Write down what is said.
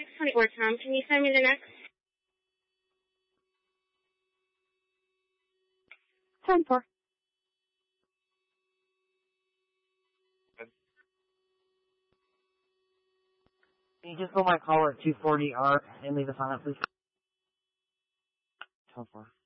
624, Tom. Can you send me the next? 10-4. Can you just go my caller at 240R and leave us on it, please? 12-4.